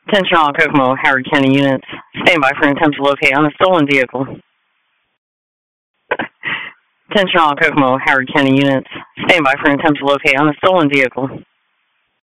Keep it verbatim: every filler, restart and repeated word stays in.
Attention all Kokomo, Howard County units. Stand by for an attempt to locate on a stolen vehicle. Attention all Kokomo, Howard County units. Stand by for an attempt to locate on a stolen vehicle.